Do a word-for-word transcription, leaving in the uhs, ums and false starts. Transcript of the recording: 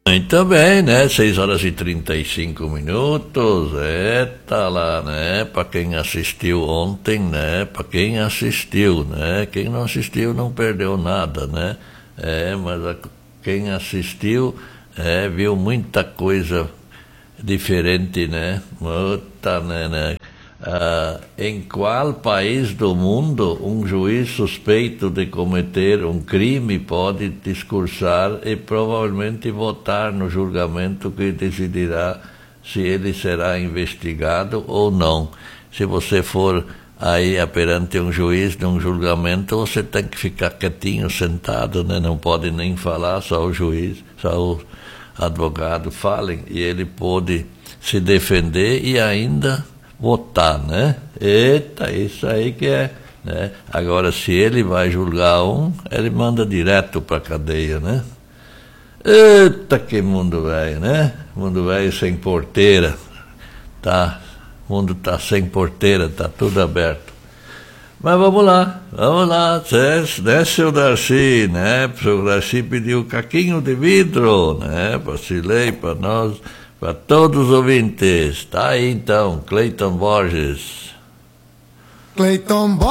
Muito bem, né? seis horas e trinta e cinco minutos, é, tá lá, né? Para quem assistiu ontem, né? Para quem assistiu, né? Quem não assistiu não perdeu nada, né? É, mas a, quem assistiu, é, viu muita coisa diferente, né? Muita, né? né? Ah, em qual país do mundo um juiz suspeito de cometer um crime pode discursar e provavelmente votar no julgamento que decidirá se ele será investigado ou não? Se você for aí perante um juiz de um julgamento, você tem que ficar quietinho, sentado, né? Não pode nem falar, só o juiz, só o advogado falem, e ele pode se defender e ainda votar, né? Eita, isso aí que é, né? Agora, se ele vai julgar um, ele manda direto para a cadeia, né? Eita, que mundo velho, né? Mundo velho sem porteira, tá? O mundo tá sem porteira, tá tudo aberto. Mas vamos lá, vamos lá, desce, desce o Darcy, né? O Darcy pediu caquinho de vidro, né? Para se ler para nós, para todos os ouvintes. Tá aí então, Cleiton Borges. Cleiton Borges.